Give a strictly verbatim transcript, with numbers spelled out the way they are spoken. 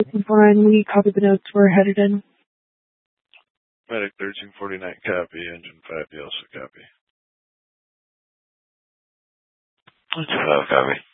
thirteen forty-nine, we copy the notes. We're headed in. Medic thirteen forty-nine, copy. Engine five, you also copy. Engine five, copy.